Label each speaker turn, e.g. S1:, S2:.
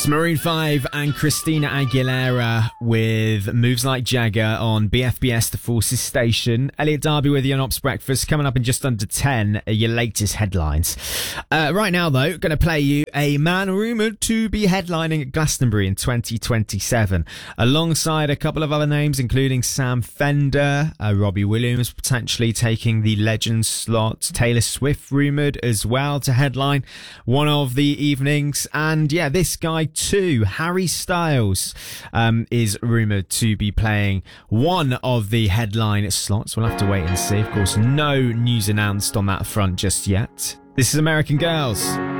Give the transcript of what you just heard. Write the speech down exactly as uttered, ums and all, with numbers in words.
S1: It's Maroon five and Christina Aguilera with Moves Like Jagger on B F B S The Forces Station. Elliot Darby with you on Ops Breakfast. Coming up in just under ten are your latest headlines. Uh, right now, though, going to play you a man rumoured to be headlining at Glastonbury in twenty twenty-seven, alongside a couple of other names, including Sam Fender, uh, Robbie Williams potentially taking the Legends slot, Taylor Swift rumoured as well to headline one of the evenings, and yeah, this guy too, Harry Styles, um, is rumoured to be playing one of the headline slots. We'll have to wait and see. Of course, no news announced on that front just yet. This is American Girls.